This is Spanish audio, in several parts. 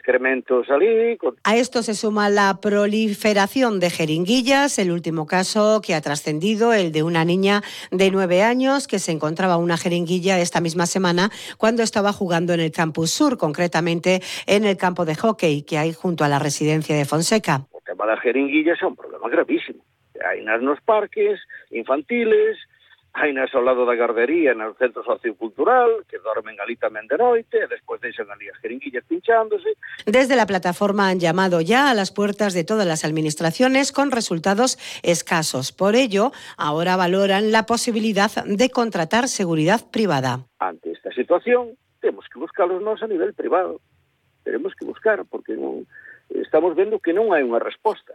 excrementos allí. A esto se suma la proliferación de jeringuillas, el último caso que ha trascendido, el de una niña de 9 años que se encontraba una jeringuilla esta misma semana cuando estaba jugando en el Campus Sur, concretamente en el campo de hockey que hay junto a la residencia de Fonseca. O tema das jeringuillas é un problema gravísimo. Hai nos parques infantiles, hai nas ao lado da gardería, no centro sociocultural, que dormen ali tamén de noite, e despois deixan ali as jeringuillas pinchándose. Desde la plataforma han llamado ya a las puertas de todas las administraciones con resultados escasos. Por ello, ahora valoran la posibilidad de contratar seguridad privada. Ante esta situación, temos que buscar os nós a nivel privado. Tenemos que buscar, porque non estamos vendo que non hai unha resposta,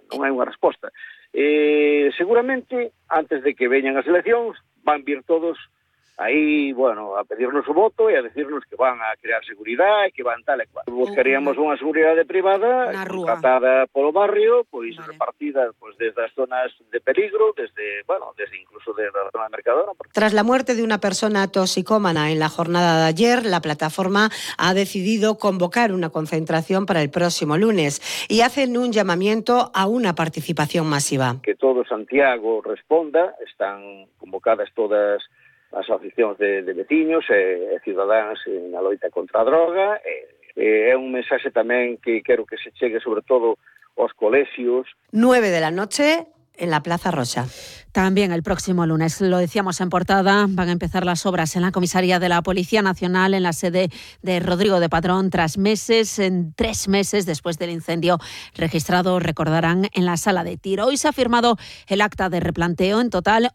seguramente, antes de que veñan as eleccións, van vir todos aí, bueno, a pedirnos o voto e a decirnos que van a crear seguridade e que van tal e cual. Buscaríamos unha seguridade privada contratada polo barrio, pois repartida pois desde as zonas de peligro, desde incluso desde a zona de Mercadona. Tras la muerte de una persona toxicómana en la jornada de ayer, la plataforma ha decidido convocar una concentración para el próximo lunes y hacen un llamamiento a una participación masiva. Que todo Santiago responda, están convocadas todas as asociacións de veciños e cidadáns na loita contra a droga. É un mensaxe tamén que quero que se chegue sobre todo aos colexios. 9 de la noche en la Plaza Rosa. También el próximo lunes, lo decíamos en portada, van a empezar las obras en la comisaría de la Policía Nacional, en la sede de Rodrigo de Padrón, tras meses, en 3 meses después del incendio registrado, recordarán, en la sala de tiro. Hoy se ha firmado el acta de replanteo, en total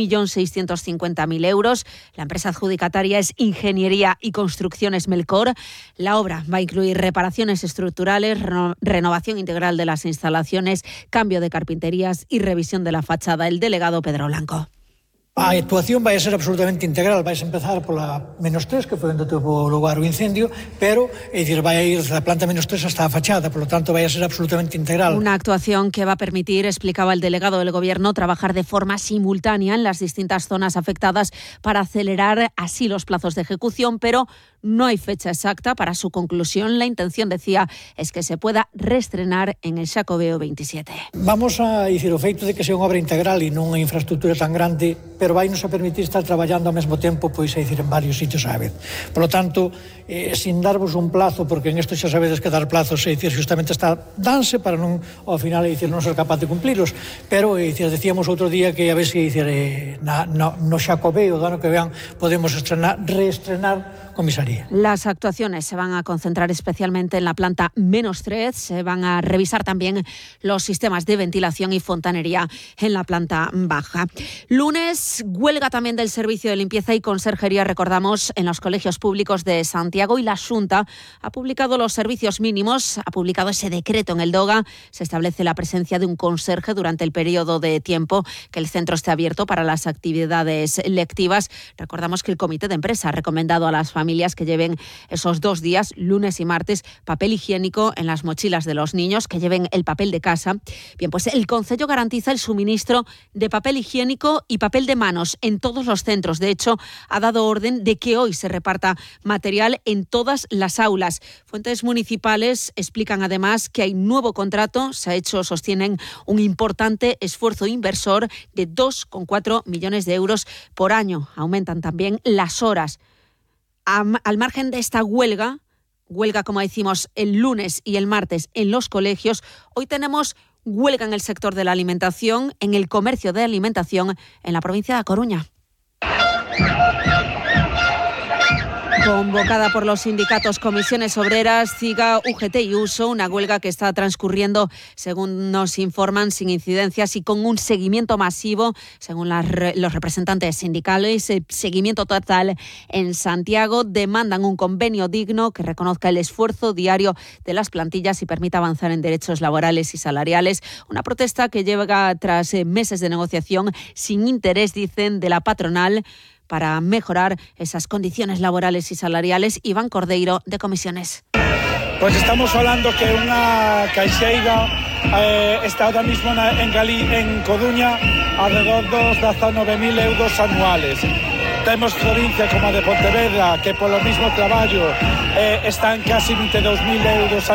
1.650.000 euros. La empresa adjudicataria es Ingeniería y Construcciones Melcor. La obra va a incluir reparaciones estructurales, renovación integral de las instalaciones, cambio de carpinterías y revisión de la fachada. El delegado Pedro Blanco. A actuación vai a ser absolutamente integral, vais a empezar pola -3, que foi onde tuvo lugar o incendio, pero vai a ir da planta -3 hasta a fachada, por lo tanto vai a ser absolutamente integral. Una actuación que va a permitir, explicaba el delegado del Gobierno, trabajar de forma simultánea en las distintas zonas afectadas para acelerar así los plazos de ejecución, pero no hay fecha exacta para su conclusión. La intención, decía, es que se pueda reestrenar en el Xacobeo 27. Vamos a dicir o feito de que sea unha obra integral e non unha infraestructura tan grande, pero vai nos a permitir estar traballando ao mesmo tempo, pois é dicir, en varios sitios á vez. Por lo tanto, sin darvos un plazo, porque en isto xa sabedes que dar plazos é dicir, justamente está danse para non, ao final, é dicir, non ser capaz de cumplilos, pero é dicir, decíamos outro día que a ver se dicir, no Xacobeo, do ano que vean, podemos reestrenar comisaría. Las actuaciones se van a concentrar especialmente en la planta -3, se van a revisar también los sistemas de ventilación y fontanería en la planta baja. Lunes, huelga también del servicio de limpieza y conserjería, recordamos, en los colegios públicos de Santiago, y la Xunta ha publicado los servicios mínimos, ha publicado ese decreto en el DOGA. Se establece la presencia de un conserje durante el periodo de tiempo que el centro esté abierto para las actividades lectivas. Recordamos que el comité de empresa ha recomendado a las familias que lleven esos 2 días, lunes y martes, papel higiénico en las mochilas de los niños, que lleven el papel de casa. Bien, pues el Concello garantiza el suministro de papel higiénico y papel de manos en todos los centros. De hecho, ha dado orden de que hoy se reparta material en todas las aulas. Fuentes municipales explican además que hay nuevo contrato. Se ha hecho, sostienen, un importante esfuerzo inversor de 2,4 millones de euros por año. Aumentan también las horas. Al margen de esta huelga, como decimos, el lunes y el martes en los colegios, hoy tenemos huelga en el sector de la alimentación, en el comercio de alimentación en la provincia de A Coruña. Convocada por los sindicatos Comisiones Obreras, CIGA, UGT y USO, una huelga que está transcurriendo, según nos informan, sin incidencias y con un seguimiento masivo, según los representantes sindicales, seguimiento total en Santiago. Demandan un convenio digno que reconozca el esfuerzo diario de las plantillas y permita avanzar en derechos laborales y salariales. Una protesta que llega tras meses de negociación sin interés, dicen, de la patronal, para mejorar esas condiciones laborales y salariales. Iván Cordeiro, de Comisiones. Pues estamos hablando que unha caixeira está ahora mismo en Coruña alrededor dos 19.000 euros anuales. Temos provincia como a de Pontevedra que polo mismo traballo están casi 22.000 euros